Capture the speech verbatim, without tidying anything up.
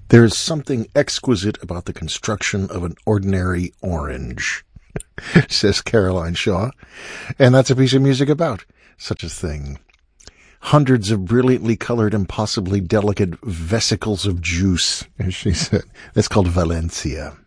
There is something exquisite about the construction of an ordinary orange, says Caroline Shaw. And that's a piece of music about such a thing. Hundreds of brilliantly colored, impossibly delicate vesicles of juice, as she said. That's called Valencia.